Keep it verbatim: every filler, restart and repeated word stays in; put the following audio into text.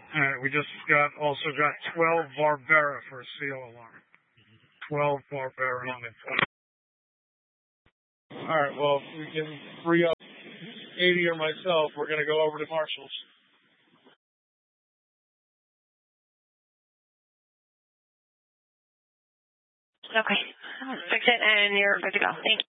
All right, we just got also got twelve Barbera for a seal alarm. twelve Barbera on it. All right, well, we can free up eighty or myself. We're going to go over to Marshall's. Okay. Fix it and you're good to go. Thank you.